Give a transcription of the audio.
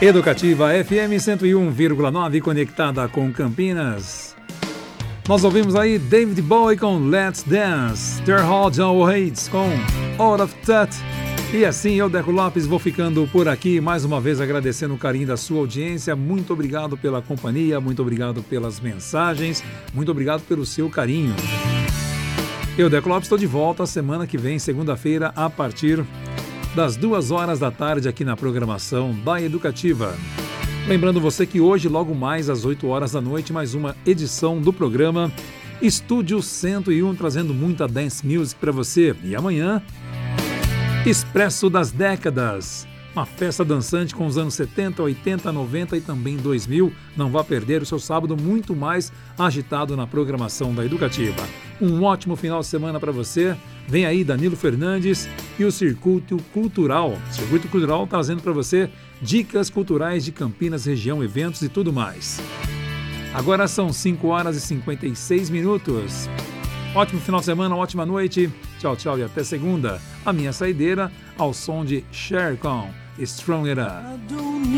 Educativa FM 101,9 conectada com Campinas. Nós ouvimos aí David Bowie com Let's Dance, Terrell John Waits com Out of Touch. E assim eu, Deco Lopes, vou ficando por aqui, mais uma vez agradecendo o carinho da sua audiência. Muito obrigado pela companhia, muito obrigado pelas mensagens, muito obrigado pelo seu carinho. Eu, Deco Lopes, estou de volta semana que vem, segunda-feira, a partir das 2h da tarde aqui na programação da Educativa. Lembrando você que hoje, logo mais às 8h da noite, mais uma edição do programa Estúdio 101, trazendo muita dance music para você. E amanhã, Expresso das Décadas, uma festa dançante com os anos 70, 80, 90 e também 2000. Não vá perder o seu sábado muito mais agitado na programação da Educativa. Um ótimo final de semana para você. Vem aí Danilo Fernandes e o Circuito Cultural. Circuito Cultural trazendo para você dicas culturais de Campinas, região, eventos e tudo mais. Agora são 5h56. Ótimo final de semana, ótima noite. Tchau, tchau e até segunda. A minha saideira ao som de Cher com Stronger Up.